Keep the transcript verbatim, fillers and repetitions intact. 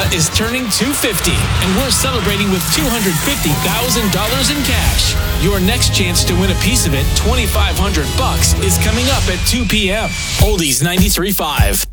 is turning two hundred fifty, and we're celebrating with two hundred fifty thousand dollars in cash. Your next chance to win a piece of it, twenty-five hundred bucks, is coming up at two p.m. Oldies ninety-three point five.